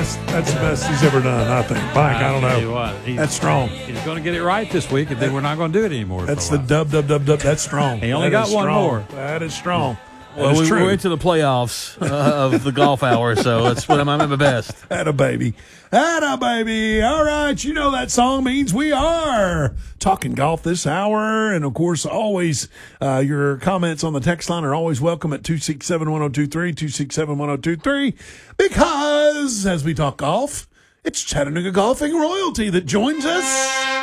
That's the best he's ever done, I think. Mike, I don't tell you know. what, That's strong. He's going to get it right this week, and then we're not going to do it anymore. That's the dub. That's strong. He only That got is one strong. more. That is strong. Well, That is true. we're into the playoffs of the golf hour, so that's what I'm at my best. Atta baby. Atta baby. All right. You know that song means we are talking golf this hour. And, of course, always your comments on the text line are always welcome at 267-1023, 267-1023, because as we talk golf, it's Chattanooga Golfing Royalty that joins us.